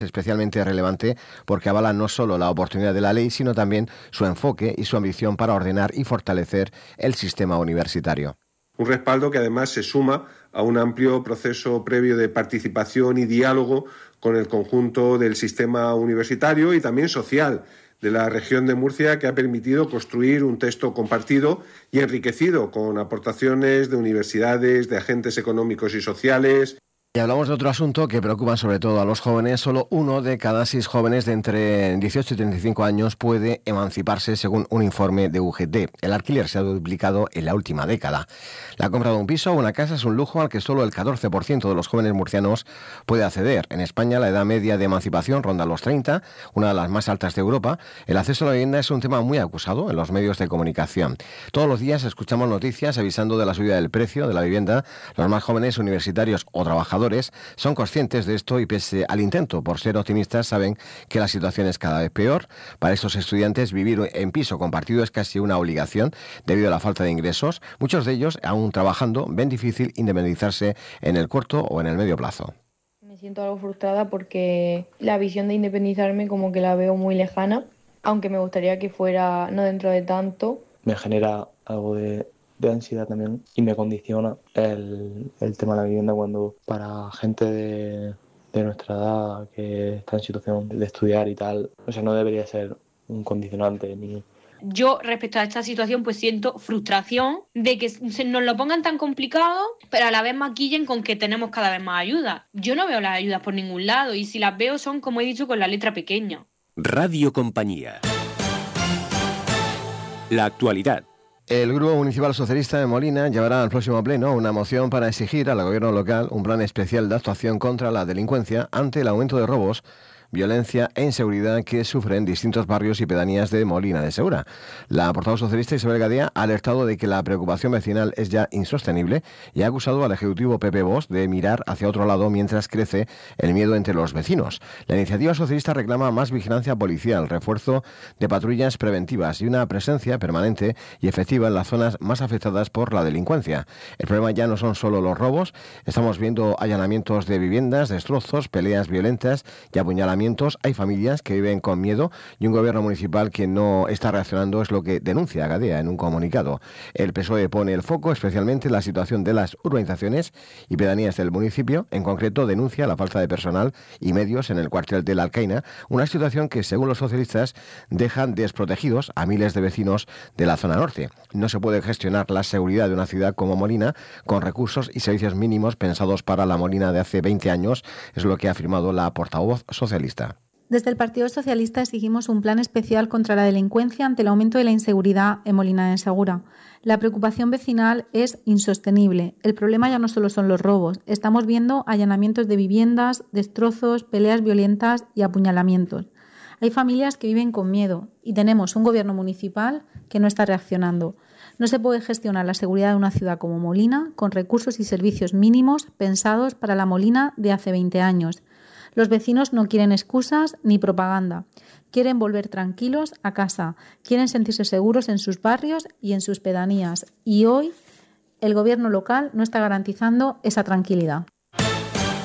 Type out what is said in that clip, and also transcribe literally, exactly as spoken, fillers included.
Especialmente relevante porque avala no solo la oportunidad de la ley, sino también su enfoque y su ambición para ordenar y fortalecer el sistema universitario. Un respaldo que además se suma a un amplio proceso previo de participación y diálogo con el conjunto del sistema universitario y también social de la región de Murcia, que ha permitido construir un texto compartido y enriquecido con aportaciones de universidades, de agentes económicos y sociales. Y hablamos de otro asunto que preocupa sobre todo a los jóvenes. Solo uno de cada seis jóvenes de entre dieciocho y treinta y cinco años puede emanciparse, según un informe de U G T. El alquiler se ha duplicado en la última década. La compra de un piso o una casa es un lujo al que solo el catorce por ciento de los jóvenes murcianos puede acceder. En España, la edad media de emancipación ronda los treinta, una de las más altas de Europa. El acceso a la vivienda es un tema muy acusado en los medios de comunicación. Todos los días escuchamos noticias avisando de la subida del precio de la vivienda. Los más jóvenes, universitarios o trabajadores, son conscientes de esto y pese al intento por ser optimistas saben que la situación es cada vez peor. Para estos estudiantes vivir en piso compartido es casi una obligación debido a la falta de ingresos. Muchos de ellos, aún trabajando, ven difícil independizarse en el corto o en el medio plazo. Me siento algo frustrada porque la visión de independizarme como que la veo muy lejana, aunque me gustaría que fuera no dentro de tanto. Me genera algo de... de ansiedad también y me condiciona el, el tema de la vivienda cuando para gente de, de nuestra edad que está en situación de estudiar y tal, o sea, no debería ser un condicionante ni... Yo respecto a esta situación pues siento frustración de que nos lo pongan tan complicado, pero a la vez maquillen con que tenemos cada vez más ayuda. Yo no veo las ayudas por ningún lado y si las veo son, como he dicho, con la letra pequeña. Radio Compañía. La actualidad. El Grupo Municipal Socialista de Molina llevará al próximo pleno una moción para exigir al gobierno local un plan especial de actuación contra la delincuencia ante el aumento de robos, violencia e inseguridad que sufren distintos barrios y pedanías de Molina de Segura. La portavoz socialista Isabel Gadea ha alertado de que la preocupación vecinal es ya insostenible y ha acusado al Ejecutivo P P Vox de mirar hacia otro lado mientras crece el miedo entre los vecinos. La iniciativa socialista reclama más vigilancia policial, refuerzo de patrullas preventivas y una presencia permanente y efectiva en las zonas más afectadas por la delincuencia. El problema ya no son solo los robos, estamos viendo allanamientos de viviendas, destrozos, peleas violentas y apuñalamientos. Hay familias que viven con miedo y un gobierno municipal que no está reaccionando, es lo que denuncia Gadea en un comunicado. El P S O E pone el foco especialmente en la situación de las urbanizaciones y pedanías del municipio. En concreto, denuncia la falta de personal y medios en el cuartel de la Alcaina, una situación que, según los socialistas, dejan desprotegidos a miles de vecinos de la zona norte. No se puede gestionar la seguridad de una ciudad como Molina con recursos y servicios mínimos pensados para la Molina de hace veinte años, es lo que ha afirmado la portavoz socialista. Desde el Partido Socialista exigimos un plan especial contra la delincuencia ante el aumento de la inseguridad en Molina de Segura. La preocupación vecinal es insostenible. El problema ya no solo son los robos. Estamos viendo allanamientos de viviendas, destrozos, peleas violentas y apuñalamientos. Hay familias que viven con miedo y tenemos un gobierno municipal que no está reaccionando. No se puede gestionar la seguridad de una ciudad como Molina con recursos y servicios mínimos pensados para la Molina de hace veinte años. Los vecinos no quieren excusas ni propaganda. Quieren volver tranquilos a casa. Quieren sentirse seguros en sus barrios y en sus pedanías. Y hoy el gobierno local no está garantizando esa tranquilidad.